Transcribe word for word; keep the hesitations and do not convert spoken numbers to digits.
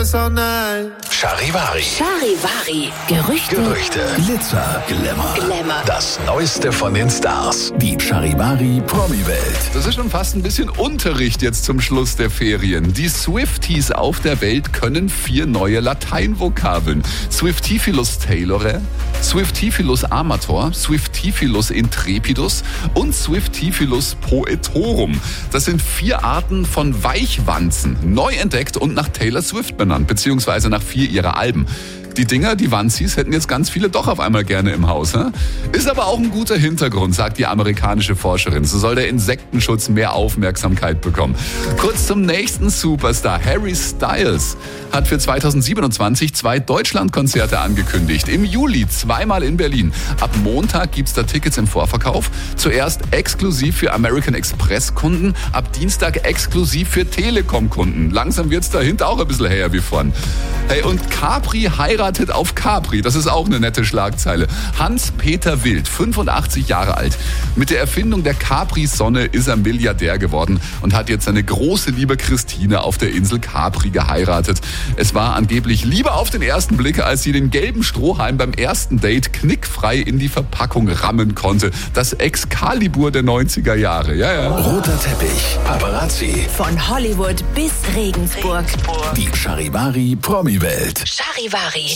guess all night. Charivari. Charivari. Gerüchte. Gerüchte. Glitzer, Glamour. Glamour. Das Neueste von den Stars. Die Charivari Promi-Welt. Das ist schon fast ein bisschen Unterricht jetzt zum Schluss der Ferien. Die Swifties auf der Welt können vier neue Lateinvokabeln. Swiftifilus taylore, Swiftifilus amator, Swiftifilus intrepidus und Swiftifilus poetorum. Das sind vier Arten von Weichwanzen, neu entdeckt und nach Taylor Swift benannt, beziehungsweise nach vier ihrer Alben. Die Dinger, die Wanzis, hätten jetzt ganz viele doch auf einmal gerne im Haus. He? Ist aber auch ein guter Hintergrund, sagt die amerikanische Forscherin. So soll der Insektenschutz mehr Aufmerksamkeit bekommen. Kurz zum nächsten Superstar. Harry Styles hat für zweitausendsiebenundzwanzig zwei Deutschlandkonzerte angekündigt. Im Juli zweimal in Berlin. Ab Montag gibt's da Tickets im Vorverkauf. Zuerst exklusiv für American Express-Kunden, ab Dienstag exklusiv für Telekom-Kunden. Langsam wird's dahinter auch ein bisschen her wie vorn. Hey, und Capri heiratet auf Capri. Das ist auch eine nette Schlagzeile. Hans-Peter Wild, fünfundachtzig Jahre alt. Mit der Erfindung der Capri-Sonne ist er Milliardär geworden und hat jetzt seine große Liebe Christine auf der Insel Capri geheiratet. Es war angeblich Liebe auf den ersten Blick, als sie den gelben Strohhalm beim ersten Date knickfrei in die Verpackung rammen konnte. Das Excalibur der neunziger Jahre. Ja, ja. Roter Teppich, Paparazzi. Von Hollywood bis Regensburg. Die Charivari Promi-Welt. Charivari.